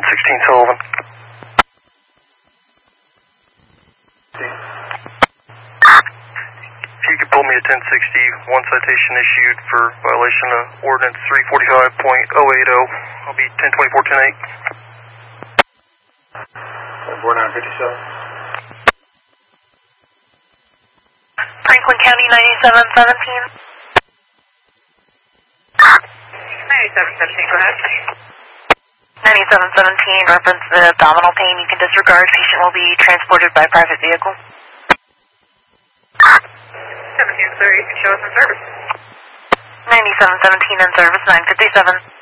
1016 Sullivan. If you could pull me a 1060, one citation issued for violation of Ordinance 345.080. I'll be 1024-10-8. 4957. Franklin County 9717. 9717, go ahead. 9717, reference the abdominal pain. You can disregard. Patient will be transported by private vehicle. 1730, show us in service. 9717 in service, 957.